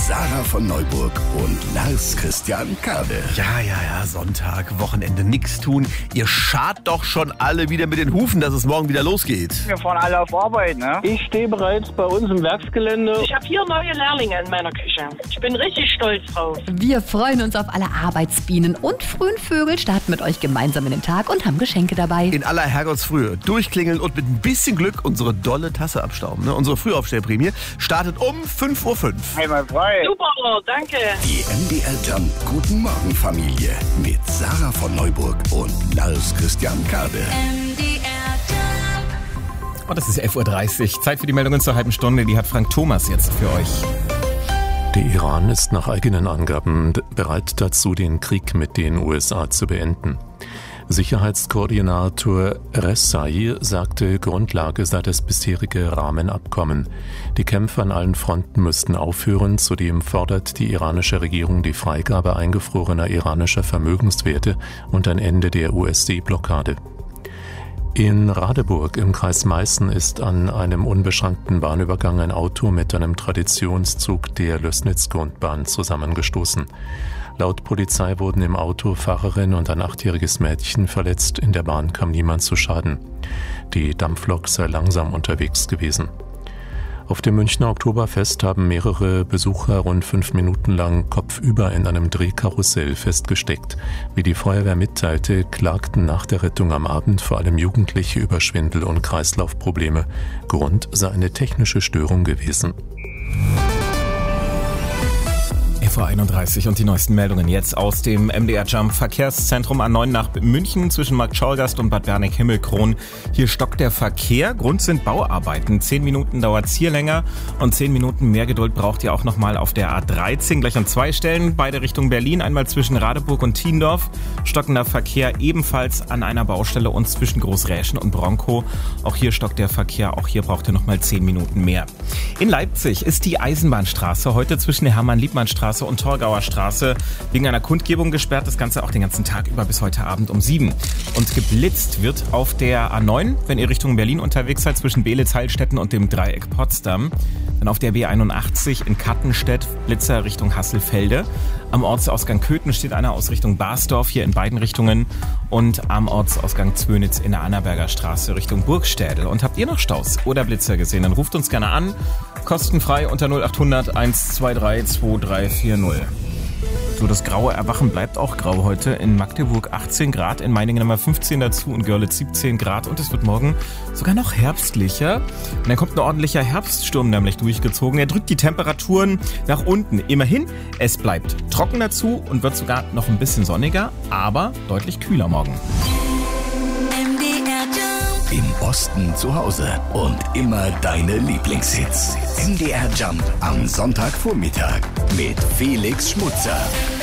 Sarah von Neuburg und Lars Christian Kade. Ja, Sonntag, Wochenende, nix tun. Ihr schart doch schon alle wieder mit den Hufen, dass es morgen wieder losgeht. Wir fahren alle auf Arbeit, ne? Ich stehe bereits bei uns im Werksgelände. Ich habe hier neue Lehrlinge in meiner Küche. Ich bin richtig stolz drauf. Wir freuen uns auf alle Arbeitsbienen und frühen Vögel, starten mit euch gemeinsam in den Tag und haben Geschenke dabei. In aller Herrgottsfrühe durchklingeln und mit ein bisschen Glück unsere dolle Tasse abstauben. Ne? Unsere Frühaufstellprämie startet um 5:05 Uhr. Einmal frei. Super, danke. Die MDR Jump Guten Morgen Familie mit Sarah von Neuburg und Lars Christian Kade. Und es ist 11:30 Uhr. Zeit für die Meldungen zur halben Stunde. Die hat Frank Thomas jetzt für euch. Der Iran ist nach eigenen Angaben bereit dazu, den Krieg mit den USA zu beenden. Sicherheitskoordinator Rezaei sagte, Grundlage sei das bisherige Rahmenabkommen. Die Kämpfe an allen Fronten müssten aufhören. Zudem fordert die iranische Regierung die Freigabe eingefrorener iranischer Vermögenswerte und ein Ende der USD-Blockade. In Radeburg im Kreis Meißen ist an einem unbeschrankten Bahnübergang ein Auto mit einem Traditionszug der Lößnitz-Grundbahn zusammengestoßen. Laut Polizei wurden im Auto Fahrerin und ein 8-jähriges Mädchen verletzt. In der Bahn kam niemand zu Schaden. Die Dampflok sei langsam unterwegs gewesen. Auf dem Münchner Oktoberfest haben mehrere Besucher rund 5 Minuten lang kopfüber in einem Drehkarussell festgesteckt. Wie die Feuerwehr mitteilte, klagten nach der Rettung am Abend vor allem Jugendliche über Schwindel und Kreislaufprobleme. Grund sei eine technische Störung gewesen. 11:31 Uhr und die neuesten Meldungen jetzt aus dem MDR Jump Verkehrszentrum A9 nach München zwischen Marktschorgast und Bad Berneck-Himmelkron. Hier stockt der Verkehr. Grund sind Bauarbeiten. 10 Minuten dauert es hier länger und 10 Minuten mehr Geduld braucht ihr auch nochmal auf der A13. Gleich an 2 Stellen, beide Richtung Berlin. Einmal zwischen Radeburg und Thiendorf. Stockender Verkehr ebenfalls an einer Baustelle und zwischen Großräschen und Bronkow. Auch hier stockt der Verkehr. Auch hier braucht ihr nochmal 10 Minuten mehr. In Leipzig ist die Eisenbahnstraße heute zwischen der Hermann-Liebmann-Straße und Torgauer Straße wegen einer Kundgebung gesperrt. Das Ganze auch den ganzen Tag über bis heute Abend um 7. Und geblitzt wird auf der A9, wenn ihr Richtung Berlin unterwegs seid, zwischen Beelitz-Heilstätten und dem Dreieck Potsdam. Dann auf der B81 in Kattenstedt, Blitzer Richtung Hasselfelde. Am Ortsausgang Köthen steht einer aus Richtung Basdorf, hier in beiden Richtungen. Und am Ortsausgang Zwönitz in der Annaberger Straße Richtung Burgstädel. Und habt ihr noch Staus oder Blitzer gesehen? Dann ruft uns gerne an. Kostenfrei unter 0800 123 2340. So, das graue Erwachen bleibt auch grau heute. In Magdeburg 18 Grad, in Meiningen haben wir 15 dazu und Görlitz 17 Grad. Und es wird morgen sogar noch herbstlicher. Und dann kommt ein ordentlicher Herbststurm nämlich durchgezogen. Er drückt die Temperaturen nach unten. Immerhin, es bleibt trocken dazu und wird sogar noch ein bisschen sonniger, aber deutlich kühler morgen. Im Osten zu Hause und immer deine Lieblingshits. MDR Jump am Sonntagvormittag mit Felix Schmutzer.